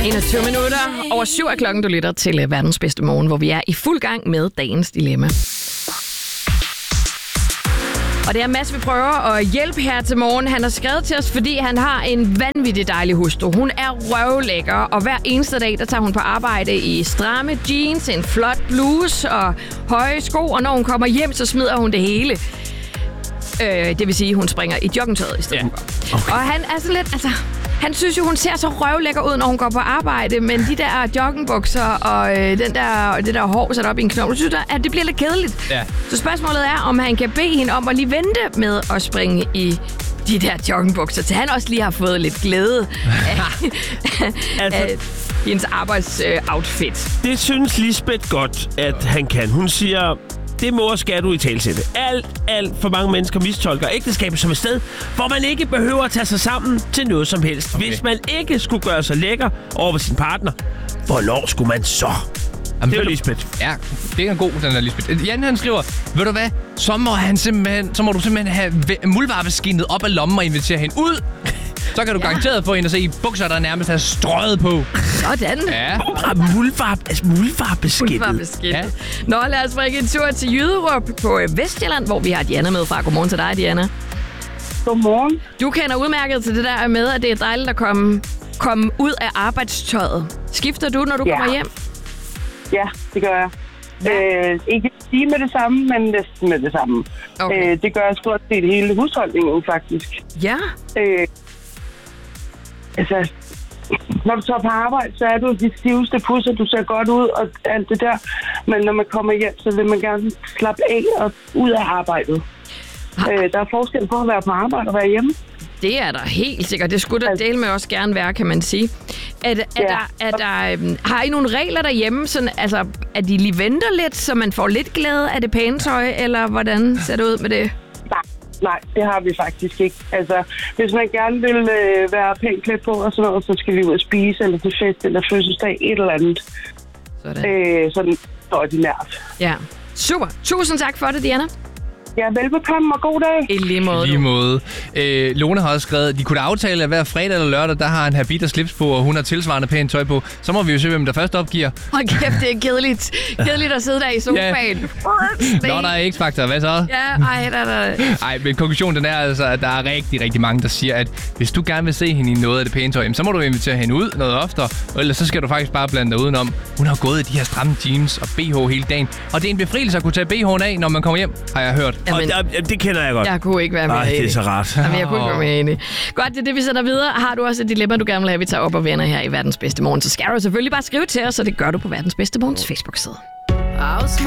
21 minutter over 7 er klokken, du lytter til verdens bedste morgen, hvor vi er i fuld gang med dagens dilemma. Og det er Mads, vi prøver at hjælpe her til morgen. Han har skrevet til os, fordi han har en vanvittig dejlig hustru. Hun er røvlækker, og hver eneste dag, der tager hun på arbejde i stramme jeans, en flot bluse og høje sko. Og når hun kommer hjem, så smider hun det hele. Det vil sige, at hun springer i joggingtøjet i stedet for. Okay. Og han er så lidt, han synes jo, hun ser så røvlækker ud, når hun går på arbejde, men de der joggingbukser og det der hår sat op i en knogle, synes jeg, at det bliver lidt kedeligt. Ja. Så spørgsmålet er, om han kan bede hende om at lige vente med at springe i de der joggingbukser, til han også lige har fået lidt glæde af hendes arbejdsoutfit. Det synes Lisbeth godt, at han kan. Hun siger, det må og skal du i talsætte. Alt for mange mennesker mistolker ægteskabet som et sted, hvor man ikke behøver at tage sig sammen til noget som helst. Okay. Hvis man ikke skulle gøre sig lækker over for sin partner, hvornår skulle man så? Jamen, det er Lisbeth. Ja, det er en god, den der Lisbeth. Jan, han skriver, ved du hvad, så må du simpelthen have muldvarpeskinnet op af lommen og invitere hende ud. Så kan du garanteret få hende at se i bukser, der nærmest er strøget på. Sådan. Ja. Muldvarpeskinnet. Ja. Nå, lad os bringe en tur til Jyderup på Vestjylland, hvor vi har Diana med fra. Godmorgen til dig, Diana. Godmorgen. Du kender udmærket til det der med, at det er dejligt at komme ud af arbejdstøjet. Skifter du, når du kommer hjem? Ja, det gør jeg. Ikke sige med det samme, men næsten med det samme. Okay. Det gør jeg stort set hele husholdningen, faktisk. Ja? Når du tager på arbejde, så er du de stiveste pusser, du ser godt ud og alt det der. Men når man kommer hjem, så vil man gerne slappe af og ud af arbejdet. Der er forskel på at være på arbejde og være hjemme. Det er der helt sikkert. Det skulle der dele med også gerne være, kan man sige. Har I nogle regler derhjemme, sådan, at de lige venter lidt, så man får lidt glæde af det pæne tøj, eller hvordan ser det ud med det? Nej, det har vi faktisk ikke. Hvis man gerne vil være pænt klædt på og sådan noget, så skal vi ud og spise, eller til fest, eller fødselsdag, et eller andet. Sådan ordinært. Ja, super. Tusind tak for det, Diana. Ja, velbekomme og god dag. I lige måde. I lige måde. Lone har også skrevet, at de kunne aftale, at hver fredag eller lørdag, der har en habit og slips på, og hun har tilsvarende pænt tøj på. Så må vi jo se, hvem der først opgiver. Hold kæft, det er kedeligt. Kedeligt at sidde der i sofaen. Ja. Nå, der er X-faktor. Hvad så? Ja, ej, men konklusionen den er altså, at der er rigtig, rigtig mange, der siger, at hvis du gerne vil se hende i noget af det pæne tøj, så må du invitere hende ud noget oftere, og ellers så skal du faktisk bare blande dig udenom. Hun har gået i de her stramme jeans og BH hele dagen, og det er en befrielse at kunne tage BH'en af, når man kommer hjem, har jeg hørt. Jamen, det kender jeg godt. Jeg kunne ikke være med enig. Det er så rart. Jamen, jeg kunne ikke være med enig. Godt, det er det, vi sender videre. Har du også et dilemma, du gerne vil have, vi tager op og vender her i Verdens Bedste Morgen, så skal du selvfølgelig bare skrive til os, og det gør du på Verdens Bedste Morgens Facebook-side.